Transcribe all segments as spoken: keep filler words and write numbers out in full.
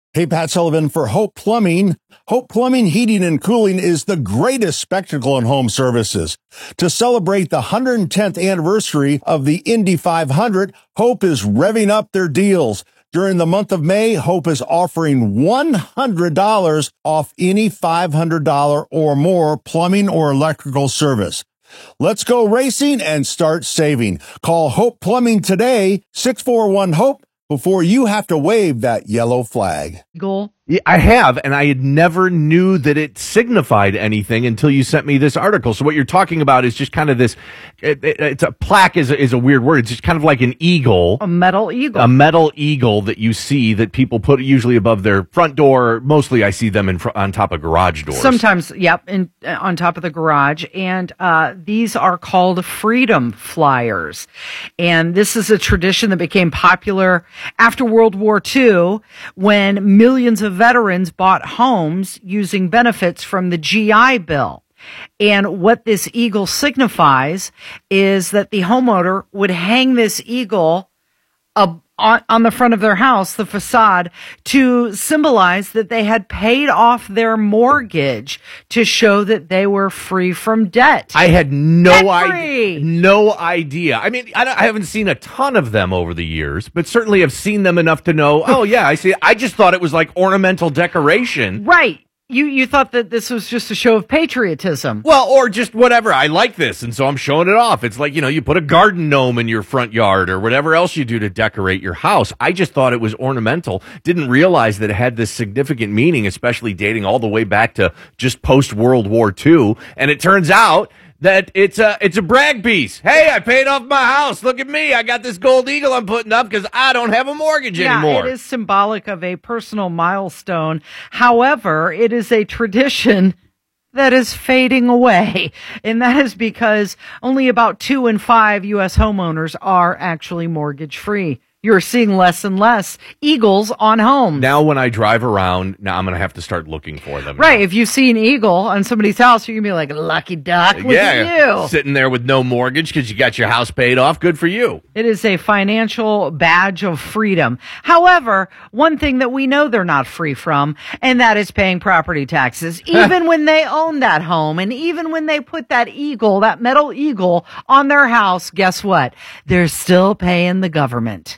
Hey, Pat Sullivan for Hope Plumbing. Hope Plumbing, Heating, and Cooling is the greatest spectacle in home services. To celebrate the one hundred tenth anniversary of the Indy five hundred, Hope is revving up their deals. During the month of May, Hope is offering one hundred dollars off any five hundred dollars or more plumbing or electrical service. Let's go racing and start saving. Call Hope Plumbing today, six four one HOPE, before you have to wave that yellow flag. Goal. Yeah, I have, and I had never knew that it signified anything until you sent me this article. So what you're talking about is just kind of this, it, it, it's a plaque is a, is a weird word. It's just kind of like an eagle. A metal eagle. A metal eagle that you see that people put usually above their front door. Mostly I see them in fr- on top of garage doors. Sometimes, yep, in, uh, on top of the garage. And uh, these are called freedom flyers. And this is a tradition that became popular after World War Two when millions of veterans bought homes using benefits from the G I Bill. And what this eagle signifies is that the homeowner would hang this eagle uh, on, on the front of their house, the facade, to symbolize that they had paid off their mortgage to show that they were free from debt. I had no Debt-free. idea. No idea. I mean, I, don't, I haven't seen a ton of them over the years, but certainly have seen them enough to know, oh, yeah, I see. I just thought it was like ornamental decoration. Right. You you thought that this was just a show of patriotism. Well, or just whatever. I like this, and so I'm showing it off. It's like, you know, you put a garden gnome in your front yard or whatever else you do to decorate your house. I just thought it was ornamental. Didn't realize that it had this significant meaning, especially dating all the way back to just post-World War Two. And it turns out that it's a it's a brag piece. Hey, I paid off my house. Look at me. I got this gold eagle I'm putting up because I don't have a mortgage yeah, anymore. It is symbolic of a personal milestone. However, it is a tradition that is fading away. And that is because only about two in five U S homeowners are actually mortgage free. You're seeing less and less eagles on homes. Now when I drive around, now I'm going to have to start looking for them. Right. Now. If you see an eagle on somebody's house, you're going to be like, lucky duck, look yeah, at you. Sitting there with no mortgage because you got your house paid off. Good for you. It is a financial badge of freedom. However, one thing that we know they're not free from, and that is paying property taxes, even when they own that home. And even when they put that eagle, that metal eagle on their house, guess what? They're still paying the government.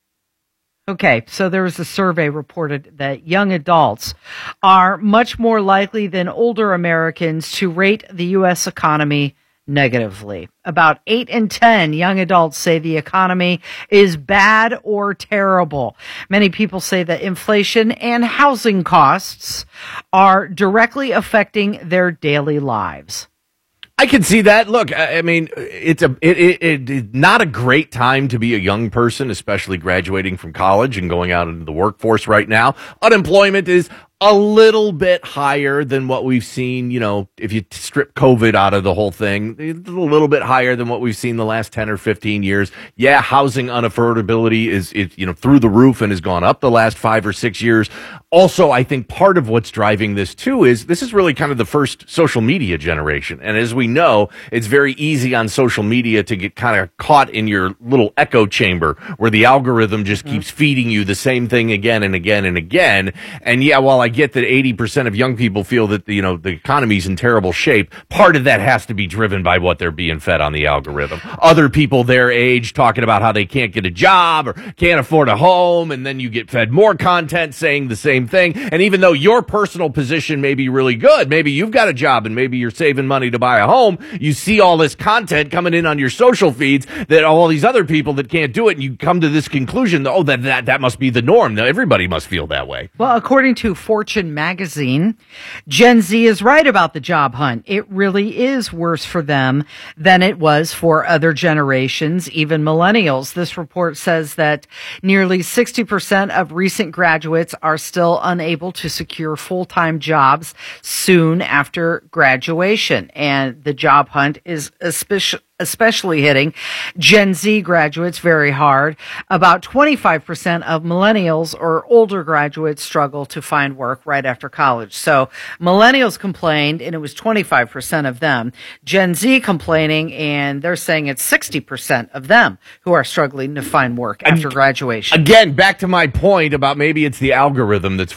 Okay, so there was a survey reported that young adults are much more likely than older Americans to rate the U S economy negatively. About eight in ten young adults say the economy is bad or terrible. Many people say that inflation and housing costs are directly affecting their daily lives. I can see that. Look, I mean, it's a it, it, it, it's not a great time to be a young person, especially graduating from college and going out into the workforce right now. Unemployment is a little bit higher than what we've seen, you know, if you strip COVID out of the whole thing, it's a little bit higher than what we've seen the last ten or fifteen years. Yeah, housing unaffordability is, it, you know, through the roof and has gone up the last five or six years. Also, I think part of what's driving this too is this is really kind of the first social media generation. And as we know, it's very easy on social media to get kind of caught in your little echo chamber where the algorithm just mm-hmm. keeps feeding you the same thing again and again and again. And yeah, while I I get that eighty percent of young people feel that, you know, the economy's in terrible shape. Part of that has to be driven by what they're being fed on the algorithm. Other people their age talking about how they can't get a job or can't afford a home, and then you get fed more content saying the same thing. And even though your personal position may be really good, maybe you've got a job and maybe you're saving money to buy a home, you see all this content coming in on your social feeds that all these other people that can't do it, and you come to this conclusion that, oh, that, that, that must be the norm. Now, everybody must feel that way. Well, according to Fortune magazine, Gen Z is right about the job hunt. It really is worse for them than it was for other generations, even millennials. This report says that nearly sixty percent of recent graduates are still unable to secure full-time jobs soon after graduation. And the job hunt is especially especially hitting Gen Z graduates very hard. About twenty-five percent of millennials or older graduates struggle to find work right after college. So millennials complained, and it was twenty-five percent of them. Gen Z complaining, and they're saying it's sixty percent of them who are struggling to find work after graduation. Again, back to my point about maybe it's the algorithm that's